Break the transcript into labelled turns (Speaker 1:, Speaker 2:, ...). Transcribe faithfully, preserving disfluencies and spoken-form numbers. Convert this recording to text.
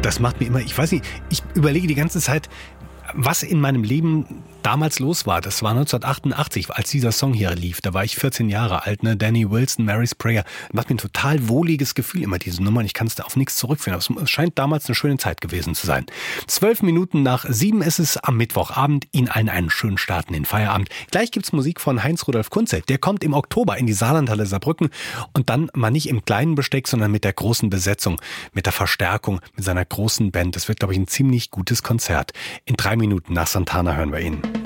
Speaker 1: Das macht mir immer, ich weiß nicht, ich überlege die ganze Zeit, was in meinem Leben damals los war. Das war neunzehnhundertachtundachtzig, als dieser Song hier lief. Da war ich vierzehn Jahre alt, ne? Danny Wilson, Mary's Prayer. Das macht mir ein total wohliges Gefühl immer, diese Nummer. Ich kann es da auf nichts zurückführen. Aber es scheint damals eine schöne Zeit gewesen zu sein. Zwölf Minuten nach sieben ist es am Mittwochabend. Ihnen allen einen schönen Start in den Feierabend. Gleich gibt's Musik von Heinz-Rudolf Kunze. Der kommt im Oktober in die Saarlandhalle Saarbrücken. Und dann mal nicht im kleinen Besteck, sondern mit der großen Besetzung, mit der Verstärkung, mit seiner großen Band. Das wird, glaube ich, ein ziemlich gutes Konzert. In drei Minuten nach Santana hören wir ihn.